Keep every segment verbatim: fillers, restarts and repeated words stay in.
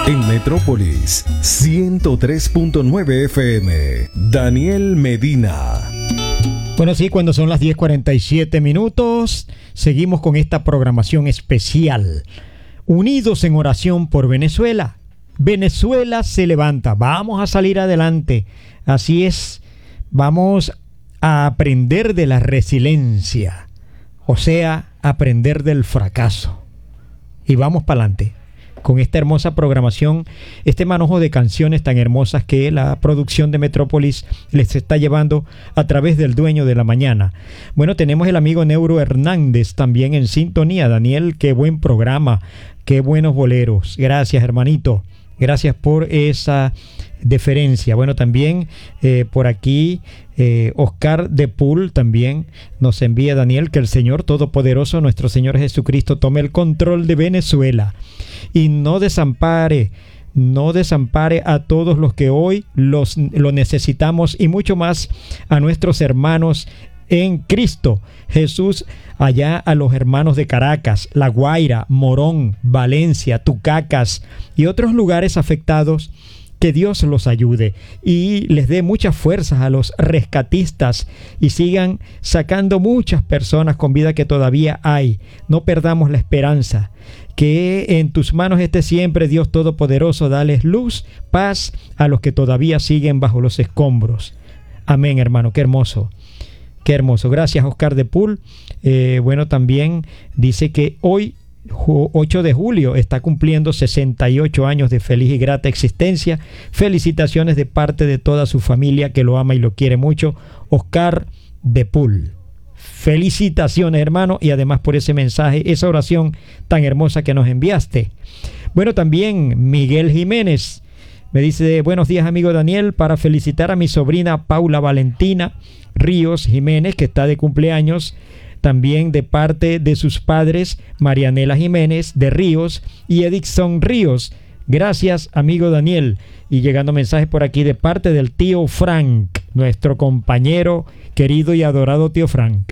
En Metrópolis ciento tres punto nueve F M, Daniel Medina. Bueno, sí, cuando son las diez cuarenta y siete minutos, seguimos con esta programación especial. Unidos en oración por Venezuela. Venezuela se levanta, vamos a salir adelante. Así es, vamos a aprender de la resiliencia, o sea, aprender del fracaso. Y vamos para adelante con esta hermosa programación, este manojo de canciones tan hermosas que la producción de Metrópolis les está llevando a través del dueño de la mañana. Bueno, tenemos el amigo Neuro Hernández también en sintonía. Daniel, qué buen programa, qué buenos boleros. Gracias, hermanito. Gracias por esa deferencia. Bueno, también eh, por aquí eh, Oscar de Pool también nos envía, Daniel, que el Señor Todopoderoso, nuestro Señor Jesucristo, tome el control de Venezuela y no desampare, no desampare a todos los que hoy los, lo necesitamos, y mucho más a nuestros hermanos en Cristo Jesús, allá a los hermanos de Caracas, La Guaira, Morón, Valencia, Tucacas y otros lugares afectados. Que Dios los ayude y les dé muchas fuerzas a los rescatistas y sigan sacando muchas personas con vida que todavía hay. No perdamos la esperanza. Que en tus manos esté siempre, Dios Todopoderoso. Dales luz, paz a los que todavía siguen bajo los escombros. Amén, hermano. Qué hermoso. Qué hermoso. Gracias, Oscar de Pool. Eh, bueno, también dice que hoy, ocho de julio, está cumpliendo sesenta y ocho años de feliz y grata existencia. Felicitaciones de parte de toda su familia que lo ama y lo quiere mucho. Oscar de Pool. Felicitaciones, hermano, y además por ese mensaje, esa oración tan hermosa que nos enviaste. Bueno, también Miguel Jiménez me dice: buenos días, amigo Daniel, para felicitar a mi sobrina Paula Valentina Ríos Jiménez, que está de cumpleaños, también de parte de sus padres Marianela Jiménez de Ríos y Edixon Ríos. Gracias, amigo Daniel. Y llegando mensajes por aquí de parte del tío Frank, nuestro compañero querido y adorado tío Frank.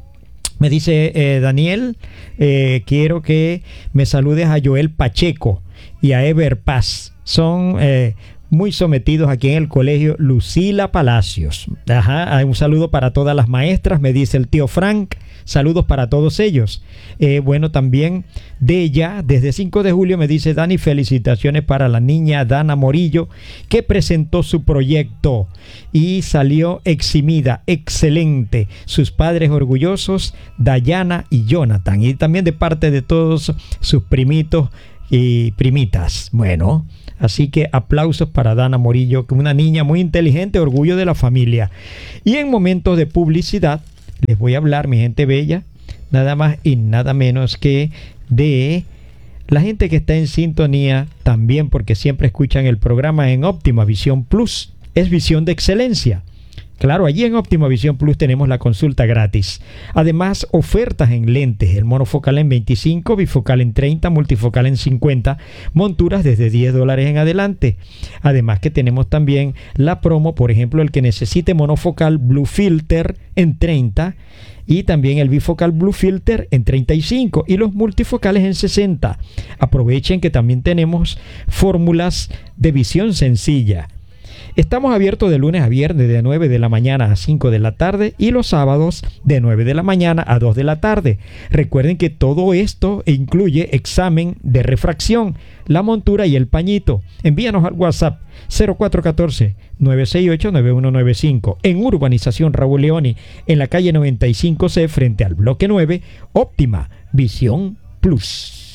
Me dice eh, Daniel, eh, quiero que me saludes a Joel Pacheco y a Ever Paz. Son eh, muy sometidos aquí en el colegio Lucila Palacios. Ajá, un saludo para todas las maestras, me dice el tío Frank. Saludos para todos ellos. Eh, bueno, también de ella, desde cinco de julio, me dice: Dani, felicitaciones para la niña Dana Morillo, que presentó su proyecto y salió eximida, excelente. Sus padres orgullosos, Dayana y Jonathan, y también de parte de todos sus primitos y primitas. Bueno, así que aplausos para Dana Morillo, que una niña muy inteligente, orgullo de la familia. Y en momentos de publicidad, les voy a hablar, mi gente bella, nada más y nada menos que de la gente que está en sintonía también, porque siempre escuchan el programa en Óptima Visión Plus. Es visión de excelencia. Claro, allí en Óptima Visión Plus tenemos la consulta gratis. Además, ofertas en lentes, el monofocal en veinticinco, bifocal en treinta, multifocal en cincuenta, monturas desde diez dólares en adelante. Además que tenemos también la promo, por ejemplo, el que necesite monofocal Blue Filter en treinta y también el bifocal Blue Filter en treinta y cinco y los multifocales en sesenta. Aprovechen que también tenemos fórmulas de visión sencilla. Estamos abiertos de lunes a viernes de nueve de la mañana a cinco de la tarde y los sábados de nueve de la mañana a dos de la tarde. Recuerden que todo esto incluye examen de refracción, la montura y el pañito. Envíanos al WhatsApp cero cuatro uno cuatro, nueve seis ocho, nueve uno nueve cinco en Urbanización Raúl Leoni, en la calle noventa y cinco C frente al bloque nueve, Óptima Visión Plus.